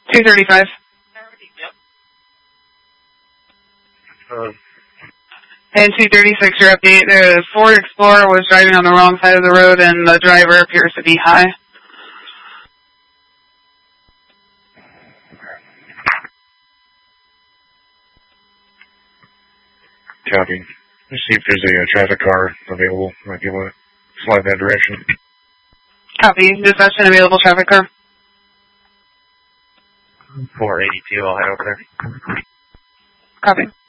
235. And 236, your update. The Ford Explorer was driving on the wrong side of the road, and the driver appears to be high. Copy. Let's see if there's a traffic car available. Might be able to slide that direction. Copy. Dispatch an available traffic car. 482, I'll head over there. Copy.